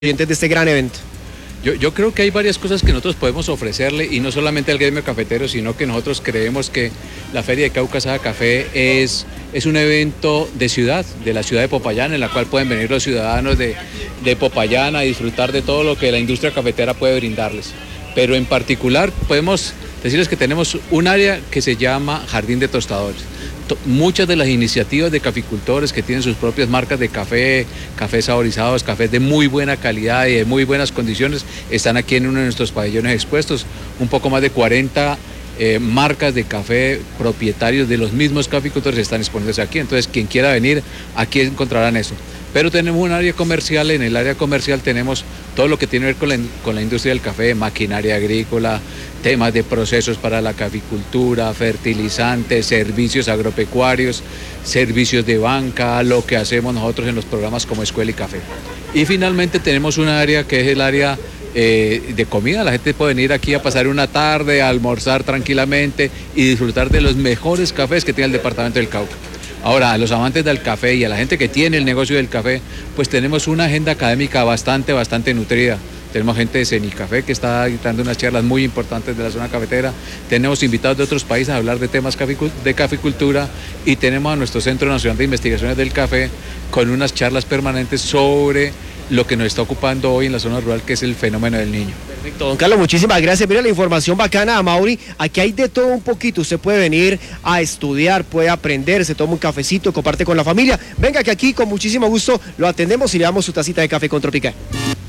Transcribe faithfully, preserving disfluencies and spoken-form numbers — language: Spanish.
oyentes de este gran evento? Yo, yo creo que hay varias cosas que nosotros podemos ofrecerle y no solamente al gremio cafetero, sino que nosotros creemos que la Feria de Cauca Saga Café es, es un evento de ciudad, de la ciudad de Popayán, en la cual pueden venir los ciudadanos de, de Popayán a disfrutar de todo lo que la industria cafetera puede brindarles. Pero en particular podemos decirles que tenemos un área que se llama Jardín de Tostadores. Muchas de las iniciativas de caficultores que tienen sus propias marcas de café, cafés saborizados, cafés de muy buena calidad y de muy buenas condiciones, están aquí en uno de nuestros pabellones expuestos. Un poco más de cuarenta eh, marcas de café propietarios de los mismos caficultores están exponiéndose aquí. Entonces, quien quiera venir, aquí encontrarán eso. Pero tenemos un área comercial, en el área comercial tenemos todo lo que tiene que ver con la, con la industria del café, maquinaria agrícola, temas de procesos para la caficultura, fertilizantes, servicios agropecuarios, servicios de banca, lo que hacemos nosotros en los programas como Escuela y Café. Y finalmente tenemos un área que es el área eh, de comida. La gente puede venir aquí a pasar una tarde, a almorzar tranquilamente y disfrutar de los mejores cafés que tiene el departamento del Cauca. Ahora, a los amantes del café y a la gente que tiene el negocio del café, pues tenemos una agenda académica bastante, bastante nutrida. Tenemos gente de Cenicafé que está dando unas charlas muy importantes de la zona cafetera. Tenemos invitados de otros países a hablar de temas de caficultura y tenemos a nuestro Centro Nacional de Investigaciones del Café con unas charlas permanentes sobre lo que nos está ocupando hoy en la zona rural, que es el fenómeno del niño. Perfecto, don Carlos, muchísimas gracias. Mira la información bacana, Amaury. Aquí hay de todo un poquito. Usted puede venir a estudiar, puede aprender, se toma un cafecito, comparte con la familia. Venga, que aquí con muchísimo gusto lo atendemos y le damos su tacita de café con Tropical.